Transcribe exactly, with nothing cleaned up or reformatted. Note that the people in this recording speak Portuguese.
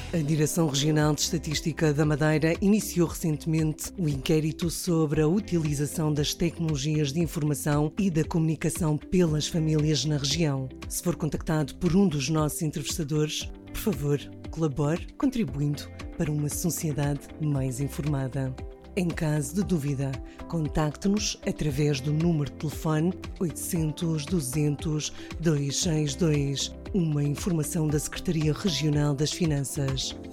A Direção Regional de Estatística da Madeira iniciou recentemente o inquérito sobre a utilização das tecnologias de informação e da comunicação pelas famílias na região. Se for contactado por um dos nossos entrevistadores, por favor, colabore contribuindo para uma sociedade mais informada. Em caso de dúvida, contacte-nos através do número de telefone oitocentos, duzentos, duzentos e sessenta e dois, uma informação da Secretaria Regional das Finanças.